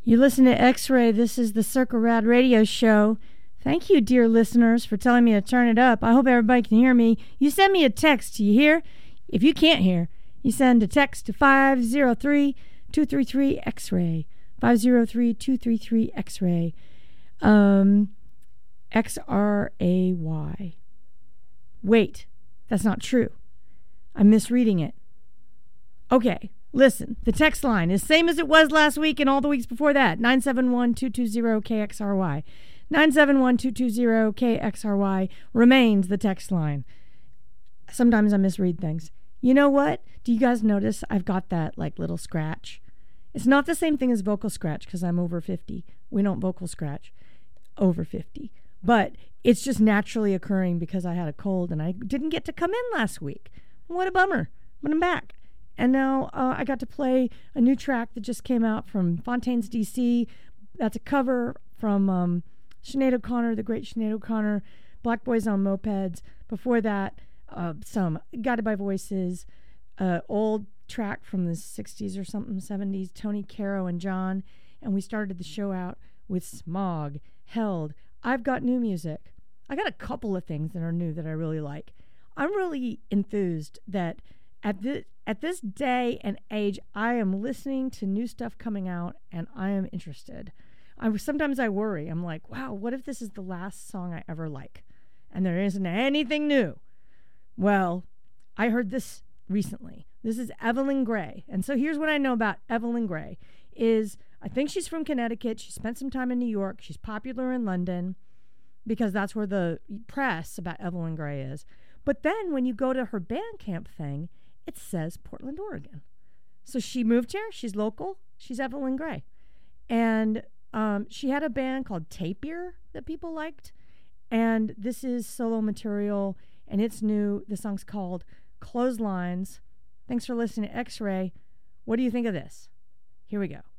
You listen to X-Ray. This is the Circle Rad Radio Show. Thank you, dear listeners, for telling me to turn it up. I hope everybody can hear me. You send me a text. You hear? If you can't hear, you send a text to 503-233-X-Ray. 503-233-X-Ray. X-R-A-Y. Wait, that's not true. I'm misreading it. Okay. Listen, the text line is same as it was last week and all the weeks before that. 971-220-KXRY. 971-220-KXRY remains the text line. Sometimes I misread things. You know what? Do you guys notice I've got that like little scratch? It's not the same thing as vocal scratch because I'm over 50. We don't vocal scratch over 50. But it's just naturally occurring because I had a cold and I didn't get to come in last week. What a bummer. But I'm back. And now I got to play a new track that just came out from Fontaines DC. That's a cover from Sinead O'Connor, the great Sinead O'Connor, Black Boys on Mopeds. Before that, some Guided by Voices, old track from the 60s or something, 70s, Tony Caro and John. And we started the show out with Smog, Held. I've got new music. I got a couple of things that are new that I really like. I'm really enthused that at this day and age, I am listening to new stuff coming out, and I am interested. Sometimes I worry. I'm like, wow, what if this is the last song I ever like, and there isn't anything new? Well, I heard this recently. This is Evelyn Gray, and so here's what I know about Evelyn Gray. Is I think she's from Connecticut. She spent some time in New York. She's popular in London because that's where the press about Evelyn Gray is. But then when you go to her Bandcamp thing, it says Portland, Oregon. So she moved here. She's local. She's Evelyn Gray. And she had a band called Tapir that people liked. And this is solo material, and it's new. The song's called Clotheslines. Thanks for listening to X-Ray. What do you think of this? Here we go.